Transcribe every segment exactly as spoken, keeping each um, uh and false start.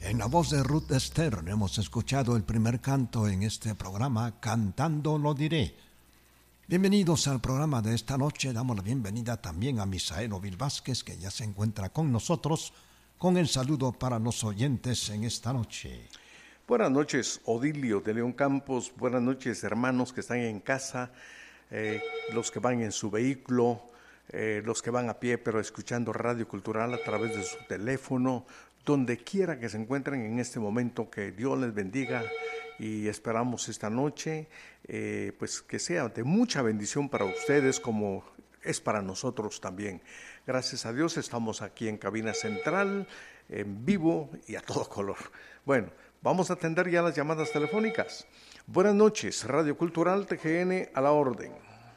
En la voz de Ruth Stern hemos escuchado el primer canto en este programa, Cantando lo diré. Bienvenidos al programa de esta noche. Damos la bienvenida también a Misael Ovil Vázquez, que ya se encuentra con nosotros, con el saludo para los oyentes en esta noche. Buenas noches, Odilio de León Campos. Buenas noches, hermanos que están en casa, eh, los que van en su vehículo, eh, los que van a pie, pero escuchando Radio Cultural a través de su teléfono, donde quiera que se encuentren en este momento. Que Dios les bendiga y esperamos esta noche eh, pues que sea de mucha bendición para ustedes como es para nosotros también. Gracias a Dios estamos aquí en Cabina Central, en vivo y a todo color. Bueno, vamos a atender ya las llamadas telefónicas. Buenas noches, Radio Cultural T G N a la orden.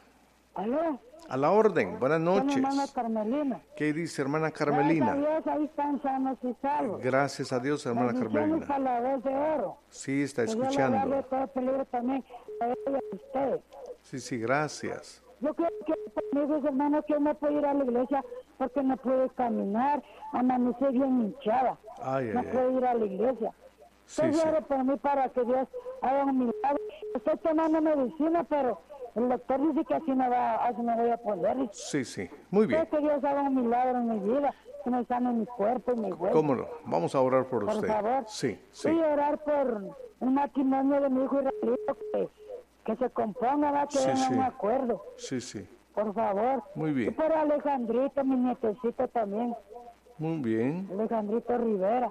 ¿Aló? A la orden, buenas noches. Hermana Carmelina. ¿Qué dice hermana Carmelina? Gracias a Dios, ahí están sanos y salvos. Gracias a Dios, hermana Carmelina. Para la voz de oro. Sí, está que escuchando. Yo le todo peligro también a ella y a ustedes. Sí, sí, gracias. Yo creo que conmigo, hermano, que no puedo ir a la iglesia porque no puedo caminar, amanecí bien hinchada. Ay, no ay, puedo ay. ir a la iglesia. Sí, Entonces, sí. ore por mí para que Dios haga un milagro. Estoy tomando medicina, pero el doctor dice que así me, va, así me voy a poner. Sí, sí, muy bien. Espero que Dios haga un milagro en mi vida, que me sane mi cuerpo y mi hueso. ¿Cómo no? Vamos a orar por, Por usted. favor. Sí, sí. Voy a orar por un matrimonio de mi hijo Israelito que, que se componga, va, que Sí, venga sí. un acuerdo. Sí, sí. Por favor. Muy bien. Y por Alejandrito, mi nietecito también. Muy bien. Alejandrito Rivera.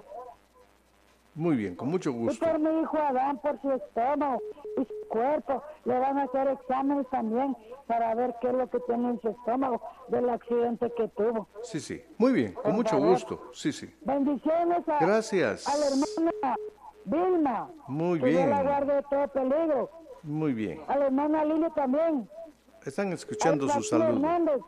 Muy bien, con mucho Y gusto. por mi hijo Adán, por su estómago y su cuerpo. Le van a hacer exámenes también para ver qué es lo que tiene en su estómago del accidente que tuvo. Sí, sí. Muy bien, con Por mucho favor. gusto. Sí, sí. Bendiciones a, Gracias. a la hermana Vilma. Muy que bien. Dios la guarde de todo peligro. Muy bien. A la hermana Lili también. Están escuchando a su Joaquín saludo. Hernández.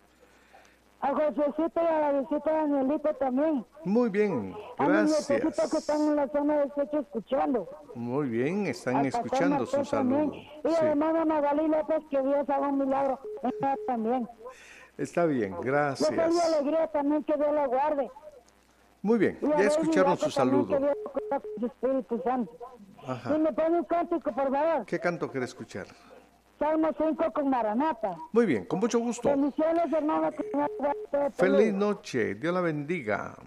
A Josecito y a la visita de Danielito también. Muy bien, A mis nietecitos que gracias. están en la zona de Secho escuchando. Muy bien, están Al pastor escuchando su Martel también. saludo. Y a la Sí. hermana Magalí López, que Dios haga un milagro en ella también. Está bien, Yo feliz y gracias. alegría también, que Dios la guarde. Muy bien, Y a ya Baby escucharon Vaca su también, que saludo. Dios la cuida con su Espíritu Santo. Ajá. Y me pone un cántico, por favor. ¿Qué canto quiere escuchar? Salmo cinco con Maranata. Muy bien, con mucho gusto. Bendiciones, hermano, que Dios la guarde todo Feliz peligro. noche, Dios la bendiga.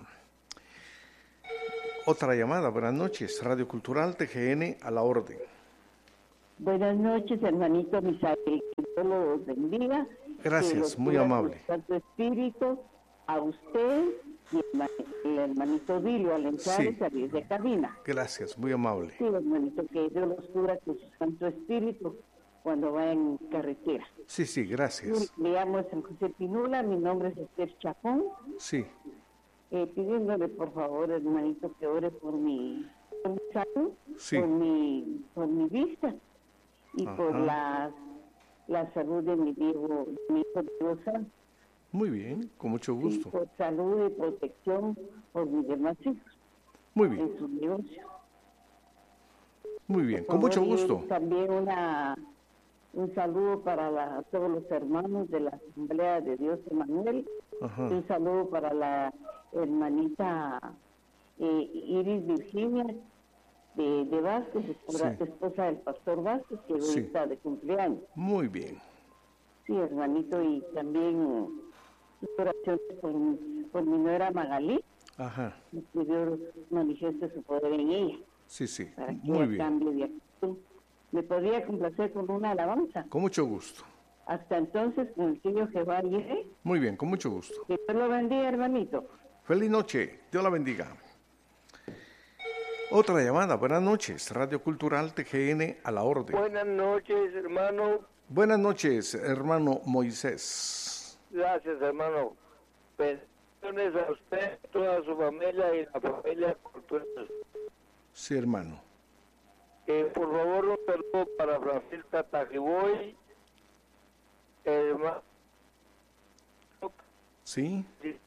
Otra llamada, buenas noches, Radio Cultural T G N a la orden. Buenas noches, hermanito Misael, que Dios los bendiga. Gracias, que los muy cubra amable. con Santo Espíritu, a usted y el, el hermanito Dilio al entrar Sí. y salir de cabina. Gracias, muy amable. Sí, hermanito, que Dios los cubra con su Santo Espíritu cuando va en carretera. Sí, sí, gracias. Me llamo San José Pinula, mi nombre es Esther Chacón, Sí, eh, pidiéndole por favor, hermanito, que ore por mi, por mi salud, Sí. por, mi, por mi vista y por Ajá. la, la salud de mi Diego, de mi hijo Diego Santo. muy bien, con mucho Sí, gusto. por salud y protección por mis demás hijos Muy bien, en su negocio. muy bien, Por con mucho favor, y gusto. también una, un saludo para la- todos los hermanos de la Asamblea de Dios Emanuel. Ajá. Un saludo para la hermanita eh, Iris Virginia de, de Vázquez, esposa, Sí. esposa del pastor Vázquez, que hoy Sí. está de cumpleaños. Muy bien, Sí, hermanito, y también sus oraciones por, mi- por mi nuera Magalí, ajá. que Dios manifieste su poder en ella, Sí, sí, para que muy ella bien, cambie de actitud. ¿Me podría complacer con una alabanza? con mucho gusto. Hasta entonces, con el Señor Jehová iré. Muy bien, con mucho gusto. Que Dios lo bendiga, hermanito. Feliz noche, Dios la bendiga. Otra llamada, buenas noches, Radio Cultural T G N a la orden. Buenas noches, hermano. Buenas noches, hermano Moisés. Gracias, hermano. Bendiciones a usted, toda su familia y la familia cultural. Sí, hermano. Eh, por favor, un saludo para Francisca Tajiboy, hermano. ¿Sí?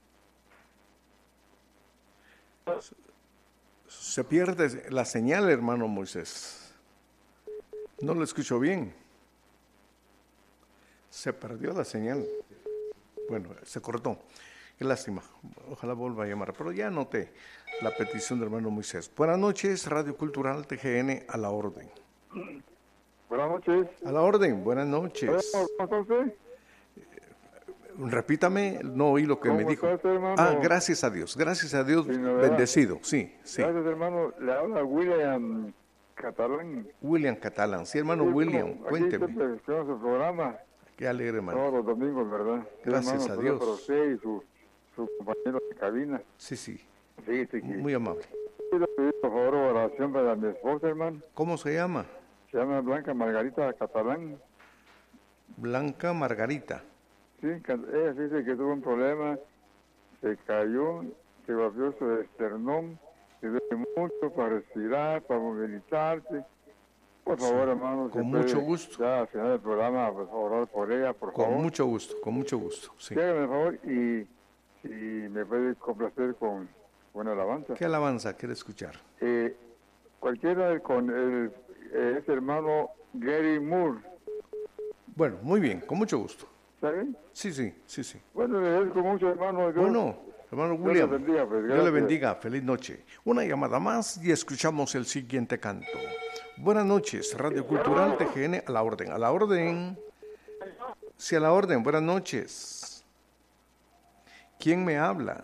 Se pierde la señal, hermano Moisés. No lo escucho bien. Se perdió la señal. Bueno, se cortó. Qué lástima. Ojalá vuelva a llamar. Pero ya anoté la petición del hermano Moisés. Buenas noches, Radio Cultural T G N, a la orden. Buenas noches. A la orden, buenas noches. ¿Cómo está usted? Repítame, no oí lo que me dijo. Usted, ah, gracias a Dios, gracias a Dios, sí, no, bendecido, sí, sí. Gracias, hermano. Le habla William Catalán. William Catalán, sí, hermano sí, William, aquí cuénteme. Siempre escuchamos su programa. Qué alegre, hermano. Todos los domingos, ¿verdad? Gracias hermano, a Dios. Para usted y su, su compañero de cabina. Sí, sí. Sí, sí, muy amable. Quiero pedir, por favor, oración para mi esposa, hermano. ¿Cómo se llama? Se llama Blanca Margarita Catalán. Blanca Margarita. Sí, ella dice que tuvo un problema, se cayó, se golpeó su esternón, se duele mucho para respirar, para movilizarse. Por favor, sí, hermano. Con mucho puede, gusto. Ya al final del programa, pues, orar por ella, por con favor. Con mucho gusto, con mucho gusto. Sí. Hágame el favor y, y me puede complacer con buena alabanza. ¿Qué alabanza quiere escuchar? Eh, cualquiera con el, eh, ese hermano Gary Moore. Bueno, muy bien, con mucho gusto. ¿Está bien? Sí, sí, sí, sí. Bueno, le agradezco mucho, hermano. Dios, bueno, hermano William, Dios le bendiga, pues, Dios le bendiga. Feliz noche. Una llamada más y escuchamos el siguiente canto. Buenas noches, Radio Cultural T G N, a la orden, a la orden. Sí, a la orden, buenas noches. ¿Quién me habla?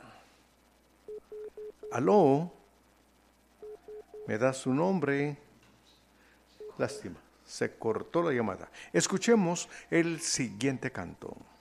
¿Aló? ¿Me da su nombre? Lástima, se cortó la llamada. Escuchemos el siguiente canto.